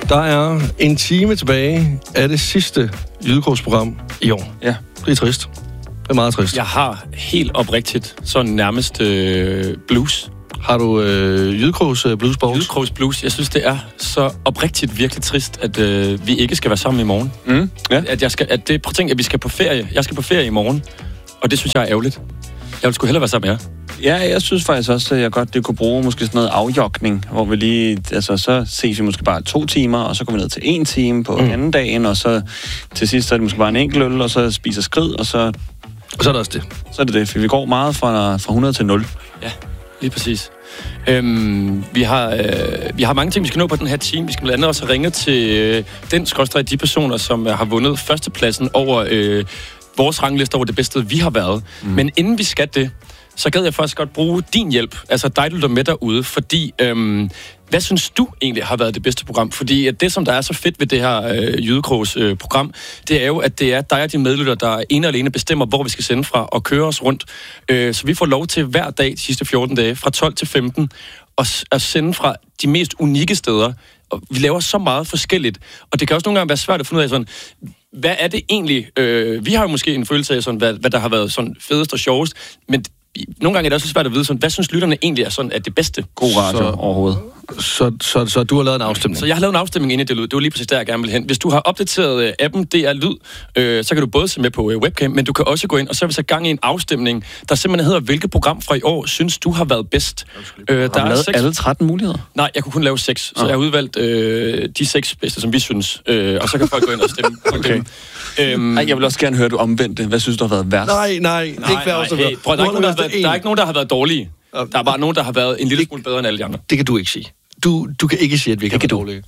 Der er en time tilbage af det sidste Jydekrog's-program i år. Ja. Det er trist. Det er meget trist. Jeg har helt oprigtigt sådan nærmest blues. Har du Jydekrog's Blues Box? Jydekrog's Blues. Jeg synes, det er så oprigtigt virkelig trist, at vi ikke skal være sammen i morgen. Ja. Prøv at tænke, at vi skal på ferie. Jeg skal på ferie i morgen, og det synes jeg er ærgerligt. Jeg vil sgu hellere være sammen med jer. Ja, jeg synes faktisk også, at jeg godt det kunne bruge måske sådan noget afjokning, hvor vi lige, altså så ses vi måske bare 2 timer, og så går vi ned til 1 time på anden dagen, og så til sidst så er det måske bare en enkelt øl, og så spiser skrid, og så... Og så er der også det. Så er det, for vi går meget fra 100 til 0. Ja, lige præcis. Vi har mange ting, vi skal nå på den her time. Vi skal blandt andet også ringe til de personer, som har vundet førstepladsen over vores rangliste over det bedste, vi har været. Men inden vi skal det, så gad jeg faktisk godt bruge din hjælp, altså dig, der med derude, fordi hvad synes du egentlig har været det bedste program? Fordi at det, som der er så fedt ved det her Jydekrog's program, det er jo, at det er dig og dine medlytter, der ene og alene bestemmer, hvor vi skal sende fra og køre os rundt. Så vi får lov til hver dag de sidste 14 dage, fra 12 til 15, at sende fra de mest unikke steder. Og vi laver så meget forskelligt, og det kan også nogle gange være svært at finde ud af sådan, hvad er det egentlig? Vi har jo måske en følelse af, sådan, hvad der har været sådan fedest og sjovest, men nogle gange er det også svært at vide, sådan, hvad synes lytterne egentlig er sådan, at det bedste? God radio overhovedet. Så du har lavet en afstemning? Så jeg har lavet en afstemning inde i det lyd. Det var lige præcis der, jeg gerne vil hen. Hvis du har opdateret appen DR Lyd, så kan du både se med på webcam, men du kan også gå ind, og så vil vi sætte gang i en afstemning, der simpelthen hedder, hvilket program fra i år synes du har været bedst? Der er lavet 6... alle 13 muligheder? Nej, jeg kunne kun lave 6, så jeg har udvalgt de 6 bedste, som vi synes. Og så kan folk gå ind og stemme på dem. Jeg vil også gerne høre, at du omvendte. Hvad synes du har været værst? Nej, ikke værst. Der er ikke nogen, der har været dårlige. Der er bare nogen, der har været en lille smule bedre end alle de andre. Det kan du ikke sige. Du kan ikke sige, at vi ikke har været dårlige.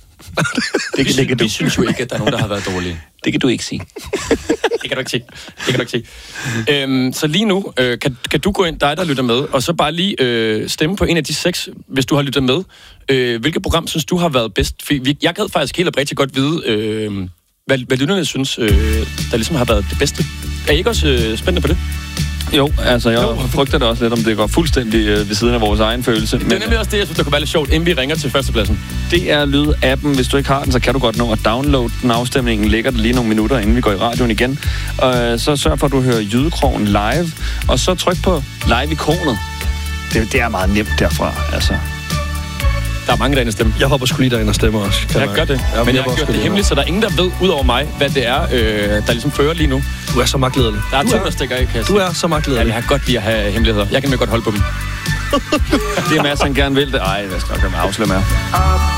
Vi synes jo ikke, at der er nogen, der har været dårlige. Det kan du ikke sige. Det kan du ikke sige. Så lige nu kan du gå ind, dig der lytter med, og så bare lige stemme på en af de 6, hvis du har lyttet med. Hvilket program synes du har været bedst? Jeg gad faktisk helt oprigtigt godt vide, hvad lytterne synes, der ligesom har været det bedste. Er I ikke også spændende på det? Jo, altså jeg frygter det også lidt, om det går fuldstændig ved siden af vores egen følelse. Det er nemlig også det, jeg synes, der kunne være lidt sjovt, inden vi ringer til førstepladsen. Det er Lyd-appen. Hvis du ikke har den, så kan du godt nå at downloade den. Afstemningen ligger der lige nogle minutter, inden vi går i radioen igen. Så sørg for, at du hører Jydekrogen live, og så tryk på live-ikonet. Det er meget nemt derfra, altså. Der er mange derinde stemme. Jeg hopper sgu lige derinde og stemmer også. Jeg gør det, men jeg har gjort det hemmeligt, så der er ingen, der ved, ud over mig, hvad det er, der ligesom fører lige nu. Du er så magtliderlig. Der er 2, der stikker af, kan jeg sige. Du er så magtliderlig. Ja, jeg har godt lide at have hemmeligheder. Jeg kan godt holde på dem. Det er Mads, han gerne vil det. Ej, hvad skal jeg afsløre med?